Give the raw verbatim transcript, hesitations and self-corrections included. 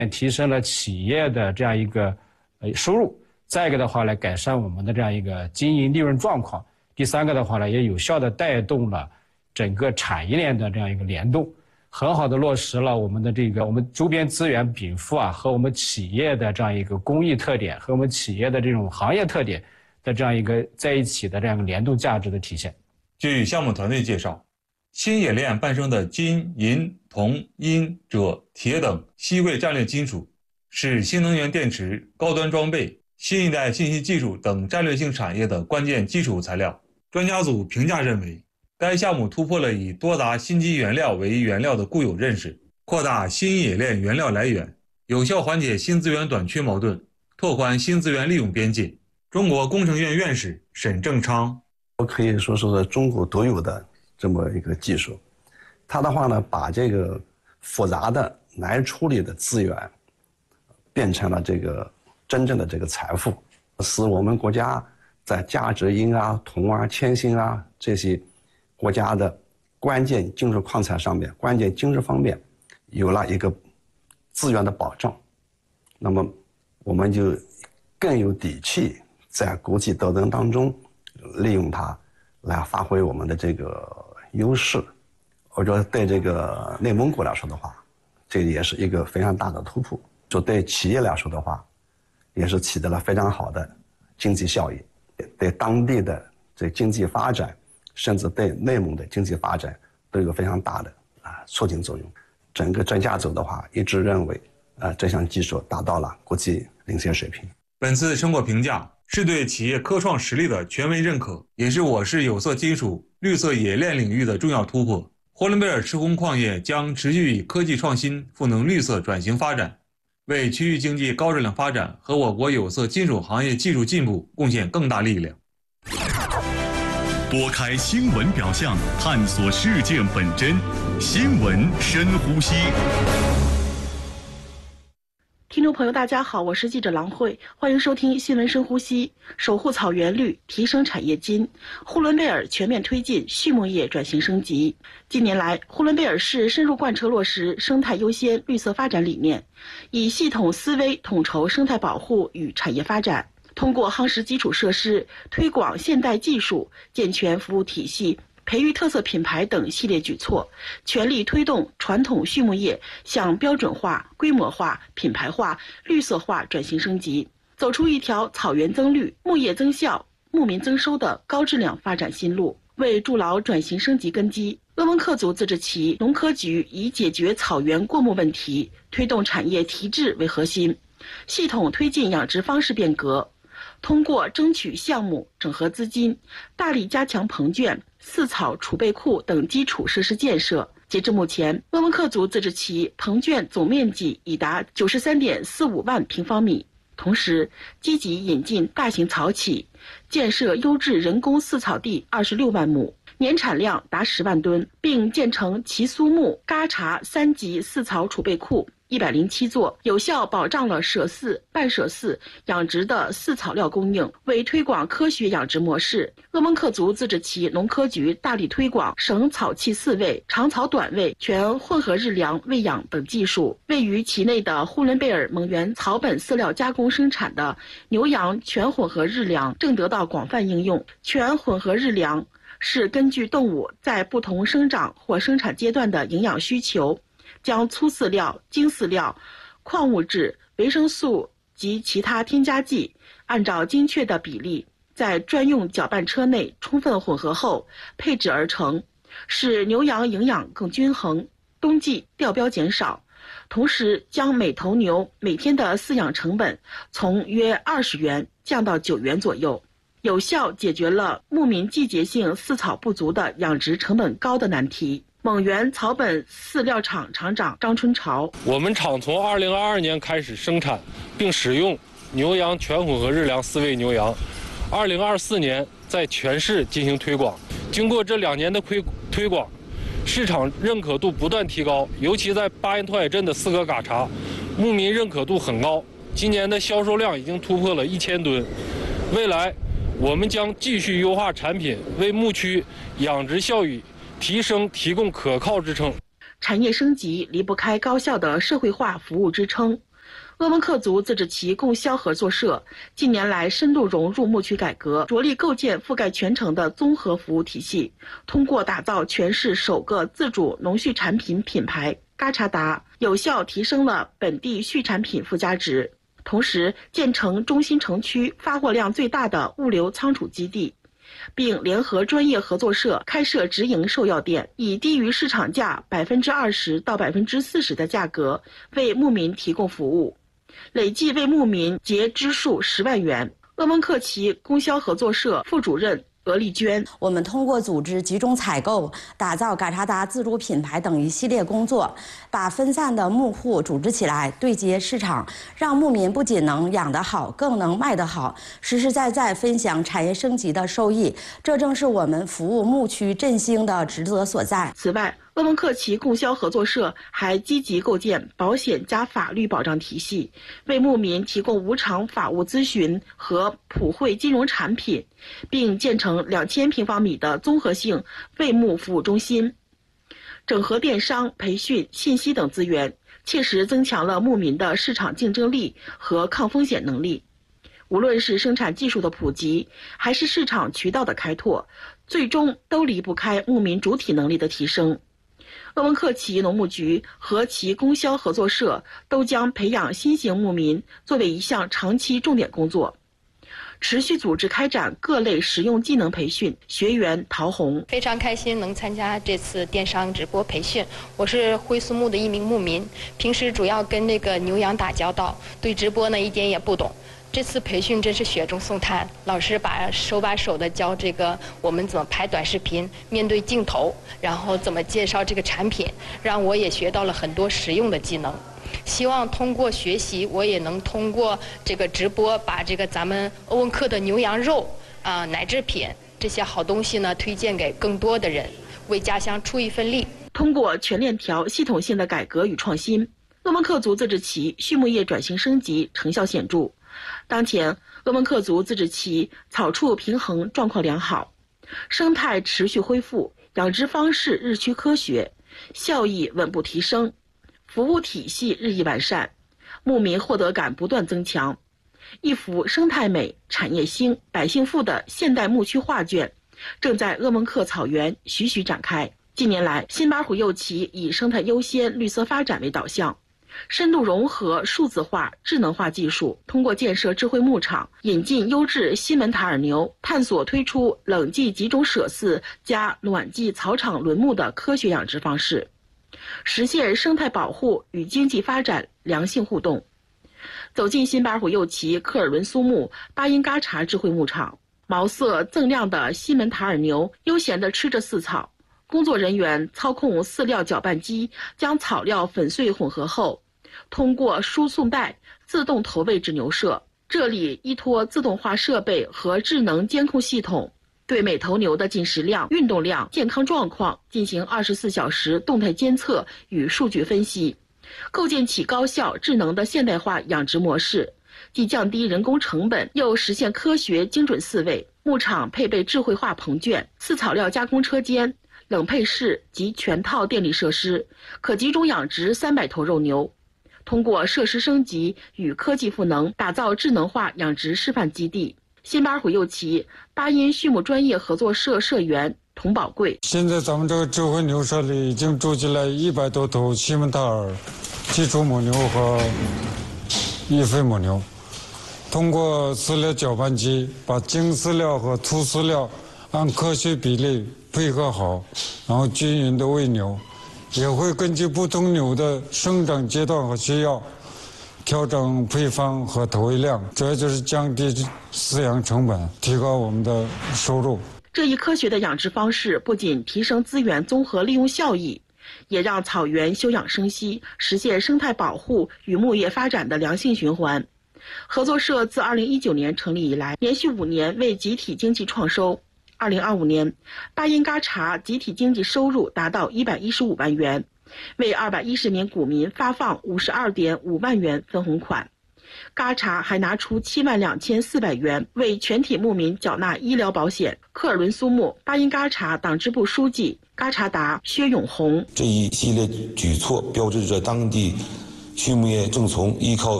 提升了企业的这样一个呃收入。再一个的话呢，改善我们的这样一个经营利润状况。第三个的话呢，也有效的带动了整个产业链的这样一个联动，很好的落实了我们的这个我们周边资源禀赋啊和我们企业的这样一个工艺特点和我们企业的这种行业特点的这样一个在一起的这样一个联动价值的体现。 据项目团队介绍，新冶炼伴生的金、银、铜、铟、锗、铁等稀贵战略金属，是新能源电池、高端装备、新一代信息技术等战略性产业的关键基础材料。专家组评价认为，该项目突破了以多达新基原料为原料的固有认识，扩大新冶炼原料来源，有效缓解新资源短缺矛盾，拓宽新资源利用边界。中国工程院院士沈正昌， 可以说是中国独有的这么一个技术。它的话呢，把这个复杂的难处理的资源变成了这个真正的这个财富，使我们国家在价值银啊、铜啊、铅锌啊这些国家的关键金属矿产上面、关键经济方面有了一个资源的保障，那么我们就更有底气在国际斗争当中利用它来发挥我们的这个优势。我觉得对这个内蒙古来说的话，这也是一个非常大的突破。就对企业来说的话，也是起到了非常好的经济效益，对当地的这经济发展，甚至对内蒙的经济发展都有非常大的啊促进作用。整个专家组的话一致认为，呃，这项技术达到了国际领先水平。 本次成果评价是对企业科创实力的权威认可，也是我市有色金属绿色冶炼领域的重要突破。呼伦贝尔赤红矿业将持续以科技创新赋能绿色转型发展，为区域经济高质量发展和我国有色金属行业技术进步贡献更大力量。 拨开新闻表象，探索事件本真，新闻深呼吸。 听众朋友大家好，我是记者郎慧，欢迎收听新闻深呼吸。守护草原绿，提升产业金。呼伦贝尔全面推进畜牧业转型升级。近年来，呼伦贝尔市深入贯彻落实生态优先、绿色发展理念，以系统思维统筹生态保护与产业发展，通过夯实基础设施、推广现代技术、健全服务体系、培育特色品牌等系列举措，全力推动传统畜牧业向标准化、规模化、品牌化、绿色化转型升级，走出一条草原增绿、牧业增效、牧民增收的高质量发展新路。为筑牢转型升级根基，鄂温克族自治旗农科局以解决草原过目问题、推动产业提质为核心，系统推进养殖方式变革，通过争取项目、整合资金，大力加强棚圈、饲草储备库等基础设施建设。截至目前，鄂温克族自治旗棚圈总面积已达九十三点四五万平方米。同时，积极引进大型草企，建设优质人工饲草地二十六万亩，年产量达十万吨，并建成奇苏木、嘎查三级饲草储备库一百零七座，有效保障了舍饲、半舍饲养殖的饲草料供应。为推广科学养殖模式，鄂温克族自治旗农科局大力推广省草气饲喂、长草短喂、全混合日粮喂养等技术。位于其内的呼伦贝尔蒙源草本饲料加工生产的牛羊全混合日粮正得到广泛应用。全混合日粮是根据动物在不同生长或生产阶段的营养需求，将粗饲料、精饲料、矿物质、维生素及其他添加剂按照精确的比例在专用搅拌车内充分混合后配置而成，使牛羊营养更均衡，冬季掉膘减少，同时将每头牛每天的饲养成本从约二十元降到九元左右，有效解决了牧民季节性饲草不足的养殖成本高的难题。蒙源草本饲料厂厂长张春潮： 我们厂从二零二二年开始生产并使用牛羊全混合日粮饲喂牛羊，二零二四年在全市进行推广。经过这两年的推推广，市场认可度不断提高，尤其在巴彦托海镇的四个嘎查，牧民认可度很高，今年的销售量已经突破了一千吨。未来，我们将继续优化产品，为牧区养殖效益提升提供可靠支撑。 产业升级离不开高效的社会化服务支撑。 鄂温克族自治旗供销合作社近年来深度融入牧区改革，着力构建覆盖全城的综合服务体系，通过打造全市首个自主农畜产品品牌嘎查达，有效提升了本地畜产品附加值，同时建成中心城区发货量最大的物流仓储基地，并联合专业合作社开设直营售药店，以低于市场价百分之二十到百分之四十的价格为牧民提供服务，累计为牧民结支数十万元。鄂温克旗供销合作社副主任俄丽娟， 我们通过组织集中采购、打造嘎查达自主品牌等一系列工作，把分散的牧户组织起来，对接市场，让牧民不仅能养得好，更能卖得好，实实在在分享产业升级的收益。这正是我们服务牧区振兴的职责所在。 此外，鄂温克旗供销合作社还积极构建保险加法律保障体系，为牧民提供无偿法务咨询和普惠金融产品，并建成两千平方米的综合性为牧服务中心，整合电商、培训、信息等资源，切实增强了牧民的市场竞争力和抗风险能力。无论是生产技术的普及，还是市场渠道的开拓，最终都离不开牧民主体能力的提升。鄂温克旗农牧局和其供销合作社都将培养新型牧民作为一项长期重点工作，持续组织开展各类实用技能培训。学员陶红非常开心能参加这次电商直播培训。我是灰苏牧的一名牧民，平时主要跟那个牛羊打交道，对直播呢一点也不懂。这次培训真是雪中送炭，老师把手把手的教这个我们怎么拍短视频，面对镜头，然后怎么介绍这个产品，让我也学到了很多实用的技能。希望通过学习，我也能通过这个直播，把这个咱们鄂温克的牛羊肉啊、呃、奶制品这些好东西呢推荐给更多的人，为家乡出一份力。 通过全链条系统性的改革与创新，鄂温克族自治旗畜牧业转型升级成效显著。当前，鄂温克族自治旗草畜平衡状况良好，生态持续恢复，养殖方式日趋科学，效益稳步提升，服务体系日益完善，牧民获得感不断增强。一幅生态美、产业兴、百姓富的现代牧区画卷正在鄂温克草原徐徐展开。近年来，辛巴虎幼旗以生态优先、绿色发展为导向，深度融合数字化、智能化技术，通过建设智慧牧场、引进优质西门塔尔牛，探索推出冷季集中舍饲加暖季草场轮牧的科学养殖方式，实现生态保护与经济发展良性互动。走进辛巴虎幼旗科尔伦苏牧巴音嘎查智慧牧场，毛色锃亮的西门塔尔牛悠闲地吃着饲草，工作人员操控饲料搅拌机，将草料粉碎混合后，通过输送带自动投喂至牛舍。这里依托自动化设备和智能监控系统，对每头牛的进食量、运动量、健康状况进行二十四小时动态监测与数据分析，构建起高效智能的现代化养殖模式，既降低人工成本，又实现科学精准饲喂。牧场配备智慧化棚圈、饲草料加工车间、冷配室及全套电力设施，可集中养殖三百头肉牛。通过设施升级与科技赋能，打造智能化养殖示范基地。辛巴虎幼旗巴音畜牧专业合作社社员童宝贵， 现在咱们这个智慧牛舍里已经住进来一百多头西门塔尔基础母牛和易飞母牛，通过饲料搅拌机把精饲料和粗饲料按科学比例配合好，然后均匀的喂牛，也会根据不同牛的生长阶段和需要调整配方和投喂量，这就是降低饲养成本，提高我们的收入。 这一科学的养殖方式不仅提升资源综合利用效益，也让草原休养生息，实现生态保护与牧业发展的良性循环。合作社自二零一九年成立以来，连续五年为集体经济创收。二零二五年，巴音嘎查集体经济收入达到一百一十五万元，为二百一十名股民发放五十二点五万元分红款。嘎查还拿出七万两千四百元为全体牧民缴纳医疗保险。科尔伦苏牧巴音嘎查党支部书记嘎查达薛永红， 这一系列举措标志着当地畜牧业正从依靠